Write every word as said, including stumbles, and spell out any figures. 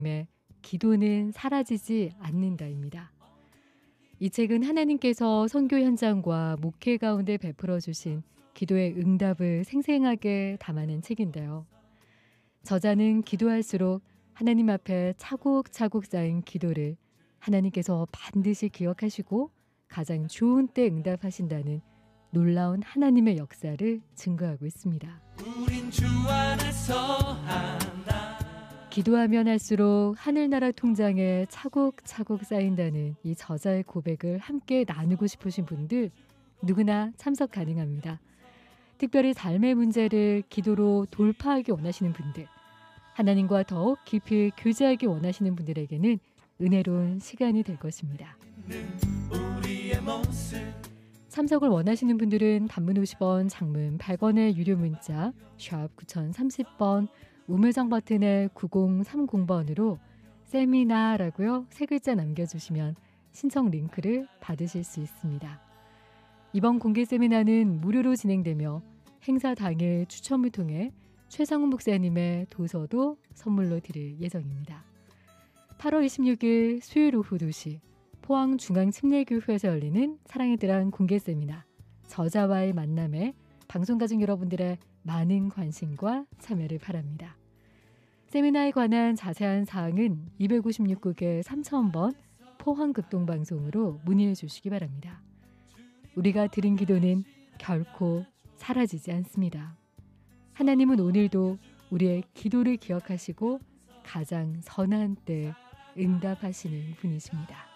기도는 사라지지 않는다입니다. 이 책은 하나님께서 선교 현장과 목회 가운데 베풀어 주신 기도의 응답을 생생하게 담아낸 책인데요. 저자는 기도할수록 하나님 앞에 차곡차곡 쌓인 기도를 하나님께서 반드시 기억하시고 가장 좋은 때 응답하신다는 놀라운 하나님의 역사를 증거하고 있습니다. 우린 주 안에서 한다. 기도하면 할수록 하늘나라 통장에 차곡차곡 쌓인다는 이 저자의 고백을 함께 나누고 싶으신 분들 누구나 참석 가능합니다. 특별히 삶의 문제를 기도로 돌파하기 원하시는 분들, 하나님과 더욱 깊이 교제하기 원하시는 분들에게는 은혜로운 시간이 될 것입니다. 참석을 원하시는 분들은 단문 오십 원, 장문 백 원의 유료 문자 샵 구공삼공 번, 우물정 버튼의 구공삼공 번으로 세미나라고요 세 글자 남겨주시면 신청 링크를 받으실 수 있습니다. 이번 공개 세미나는 무료로 진행되며 행사 당일 추첨을 통해 최상훈 목사님의 도서도 선물로 드릴 예정입니다. 팔월 이십육일 수요일 오후 두 시 포항중앙침례교회에서 열리는 사랑의 드랑 공개 세미나 저자와의 만남에 방송가족 여러분들의 많은 관심과 참여를 바랍니다. 세미나에 관한 자세한 사항은 이백오십육 국에 삼천 번 포항극동방송으로 문의해 주시기 바랍니다. 우리가 드린 기도는 결코 사라지지 않습니다. 하나님은 오늘도 우리의 기도를 기억하시고 가장 선한 때 응답하시는 분이십니다.